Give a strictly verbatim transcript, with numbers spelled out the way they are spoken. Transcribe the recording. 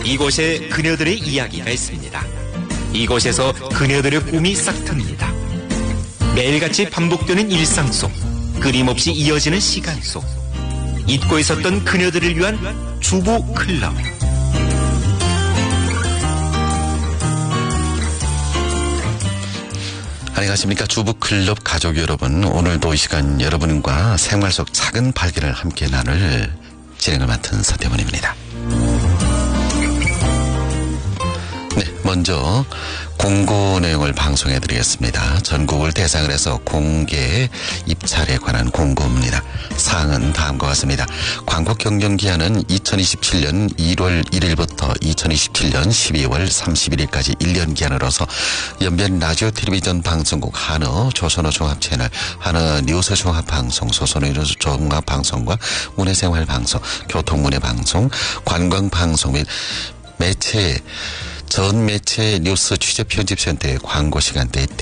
이곳에 그녀들의 이야기가 있습니다. 이곳에서 그녀들의 꿈이 싹틉니다. 매일같이 반복되는 일상 속, 끊임없이 이어지는 시간 속, 잊고 있었던 그녀들을 위한 주부 클럽. 안녕하십니까. 주부클럽 가족 여러분, 오늘도 이 시간 여러분과 생활 속 작은 발견을 함께 나눌 진행을 맡은 서태문입니다. 네, 먼저 공고 내용을 방송해드리겠습니다. 전국을 대상으로 해서 공개 입찰에 관한 공고입니다. 사항은 다음과 같습니다. 광고 경영 기한은 이천이십칠년 일월 일일부터 이천이십칠년 십이월 삼십일일까지 일 년 기한으로서 연변 라디오 텔레비전 방송국 한어 조선어 종합채널, 한어 뉴스 종합방송, 조선어 뉴스 종합방송과 문해생활방송, 교통문해방송, 관광방송 및 매체 전 매체 뉴스 취재 편집센터의 광고 시간대에